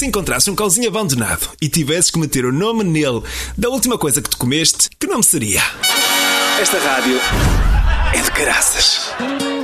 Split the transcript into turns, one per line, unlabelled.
se encontrasses um cãozinho abandonado e tivesses que meter o nome nele da última coisa que tu comeste, que nome seria? Esta rádio é de caraças.